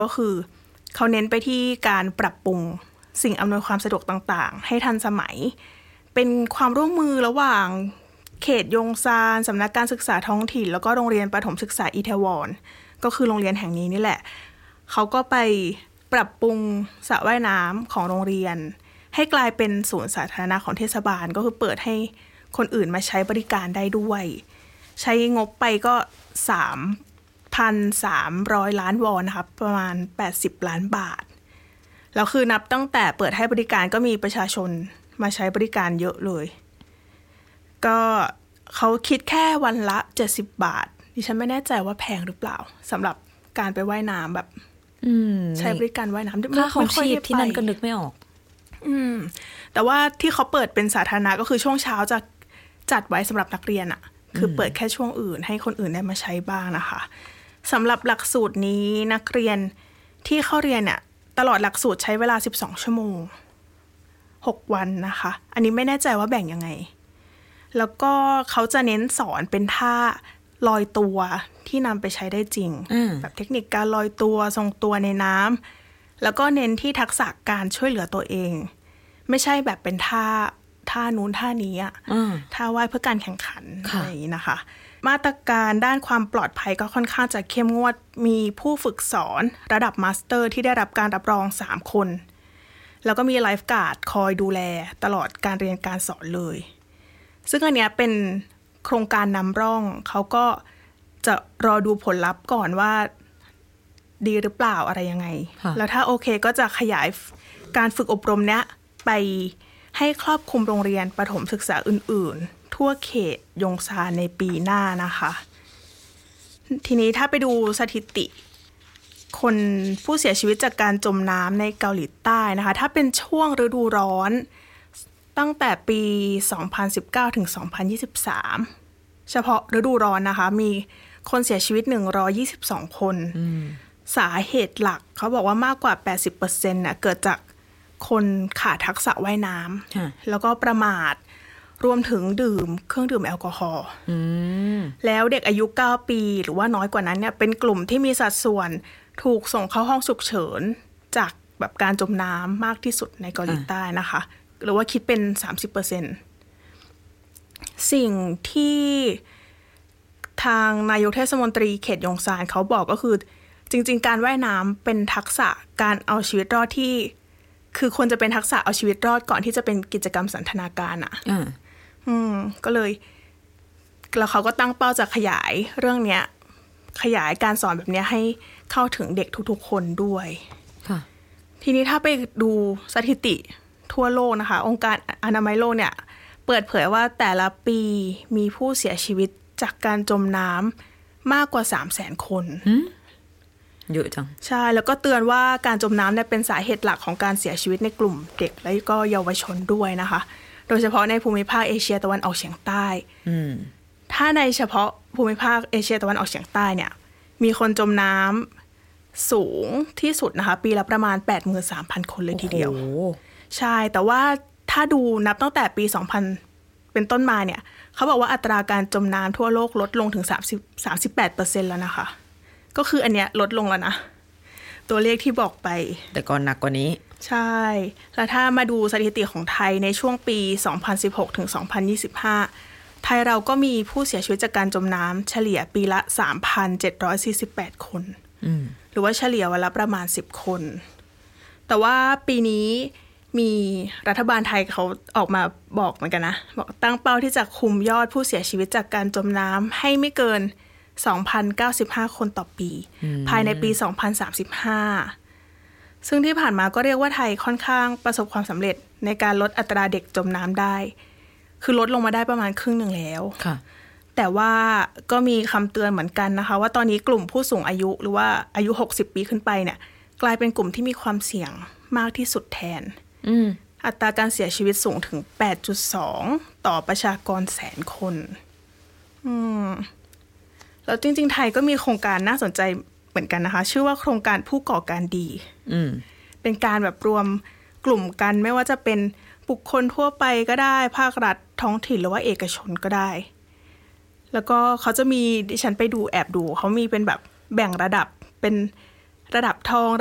ก็คือเขาเน้นไปที่การปรับปรุงสิ่งอำนวยความสะดวกต่างๆให้ทันสมัยเป็นความร่วมมือระหว่างเขตยงซานสำนักการศึกษาท้องถิ่นแล้วก็โรงเรียนประถมศึกษาอิเทวอนก็คือโรงเรียนแห่งนี้นี่แหละเขาก็ไปปรับปรุงสระว่ายน้ำของโรงเรียนให้กลายเป็นศูนย์สาธารณะของเทศบาลก็คือเปิดให้คนอื่นมาใช้บริการได้ด้วยใช้งบไปก็ 3,300 ล้านวอนนะคะประมาณ80 ล้านบาทแล้วคือนับตั้งแต่เปิดให้บริการก็มีประชาชนมาใช้บริการเยอะเลยก็เขาคิดแค่วันละ70 บาทดิฉันไม่แน่ใจว่าแพงหรือเปล่าสำหรับการไปว่ายน้ำแบบใช้บริการว่ายน้ำค่าของชีพที่นั่นก็นึกไม่ออกแต่ว่าที่เขาเปิดเป็นสาธารณะก็คือช่วงเช้าจะจัดไว้สำหรับนักเรียนอะคือเปิดแค่ช่วงอื่นให้คนอื่นได้มาใช้บ้างนะคะสำหรับหลักสูตรนี้นักเรียนที่เข้าเรียนเนี่ยตลอดหลักสูตรใช้เวลา12 ชั่วโมง6 วันนะคะอันนี้ไม่แน่ใจว่าแบ่งยังไงแล้วก็เขาจะเน้นสอนเป็นท่าลอยตัวที่นำไปใช้ได้จริงแบบเทคนิคการลอยตัวทรงตัวในน้ำแล้วก็เน้นที่ทักษะการช่วยเหลือตัวเองไม่ใช่แบบเป็นท่านู้นท่านี้อะท่าว่ายเพื่อการแข่งขันอะไรอย่างนี้นะคะมาตรการด้านความปลอดภัยก็ค่อนข้างจะเข้มงวดมีผู้ฝึกสอนระดับมาสเตอร์ที่ได้รับการรับรอง3 คนแล้วก็มีไลฟ์การ์ดคอยดูแลตลอดการเรียนการสอนเลยซึ่งอันเนี้ยเป็นโครงการนำร่องเขาก็จะรอดูผลลัพธ์ก่อนว่าดีหรือเปล่าอะไรยังไงแล้วถ้าโอเคก็จะขยายการฝึกอบรมเนี้ยไปให้ครอบคลุมโรงเรียนประถมศึกษาอื่นๆทั่วเขตยงซานในปีหน้านะคะทีนี้ถ้าไปดูสถิติคนผู้เสียชีวิตจากการจมน้ำในเกาหลีใต้นะคะถ้าเป็นช่วงฤดูร้อนตั้งแต่ปี2019ถึง2023เฉพาะฤดูร้อนนะคะมีคนเสียชีวิต122 คนสาเหตุหลักเขาบอกว่ามากกว่า 80% น่ะเกิดจากคนขาดทักษะว่ายน้ำแล้วก็ประมาทรวมถึงดื่มเครื่องดื่มแอลกอฮอล์แล้วเด็กอายุ9 ปีหรือว่าน้อยกว่านั้นเนี่ยเป็นกลุ่มที่มีสัดส่วนถูกส่งเข้าห้องฉุกเฉินจากแบบการจมน้ำมากที่สุดในเกาหลีใต้นะคะหรือว่าคิดเป็น 30% สิ่งที่ทางนายกเทศมนตรีเขตยงซานเขาบอกก็คือจริงๆการว่ายน้ำเป็นทักษะการเอาชีวิตรอดที่คือควรจะเป็นทักษะเอาชีวิตรอดก่อนที่จะเป็นกิจกรรมสันทนาการก็เลยแล้วเขาก็ตั้งเป้าจะขยายเรื่องเนี้ยขยายการสอนแบบนี้ให้เข้าถึงเด็กทุกๆคนด้วยทีนี้ถ้าไปดูสถิติทั่วโลกนะคะองค์การอนามัยโลกเนี่ยเปิดเผยว่าแต่ละปีมีผู้เสียชีวิตจากการจมน้ำมากกว่า 300,000 คนเยอะจังใช่แล้วก็เตือนว่าการจมน้ำเนี่ยเป็นสาเหตุหลักของการเสียชีวิตในกลุ่มเด็กและก็เยาวชนด้วยนะคะโดยเฉพาะในภูมิภาคเอเชียตะวันออกเฉียงใต้ถ้าในเฉพาะภูมิภาคเอเชียตะวันออกเฉียงใต้เนี่ยมีคนจมน้ำสูงที่สุดนะคะปีละประมาณ 83,000 คนเลยทีเดียวใช่แต่ว่าถ้าดูนับตั้งแต่ปี2000เป็นต้นมาเนี่ยเขาบอกว่าอัตราการจมน้ำทั่วโลกลดลงถึง38% แล้วนะคะก็คืออันเนี้ยลดลงแล้วนะตัวเลขที่บอกไปแต่ก่อนหนักกว่านี้ใช่แล้วถ้ามาดูสถิติของไทยในช่วงปี2016ถึง2025ไทยเราก็มีผู้เสียชีวิตจากการจมน้ำเฉลี่ยปีละ 3,748 คนหรือว่าเฉลี่ยวันละประมาณ10 คนแต่ว่าปีนี้มีรัฐบาลไทยเขาออกมาบอกเหมือนกันนะบอกตั้งเป้าที่จะคุมยอดผู้เสียชีวิตจากการจมน้ำให้ไม่เกิน 2,095 คนต่อปีภายในปี2035ซึ่งที่ผ่านมาก็เรียกว่าไทยค่อนข้างประสบความสำเร็จในการลดอัตราเด็กจมน้ำได้คือลดลงมาได้ประมาณครึ่งหนึ่งแล้วแต่ว่าก็มีคำเตือนเหมือนกันนะคะว่าตอนนี้กลุ่มผู้สูงอายุหรือว่าอายุ60 ปีขึ้นไปเนี่ยกลายเป็นกลุ่มที่มีความเสี่ยงมากที่สุดแทนอัตราการเสียชีวิตสูงถึง 8.2 ต่อประชากร100,000 คนแล้วจริงๆไทยก็มีโครงการน่าสนใจเหมือนกันนะคะชื่อว่าโครงการผู้ก่อการดีเป็นการแบบรวมกลุ่มกันไม่ว่าจะเป็นบุคคลทั่วไปก็ได้ภาครัฐท้องถิ่นหรือว่าเอกชนก็ได้แล้วก็เขาจะมีดิฉันไปดูแอบดูเขามีเป็นแบบแบ่งระดับเป็นระดับทอง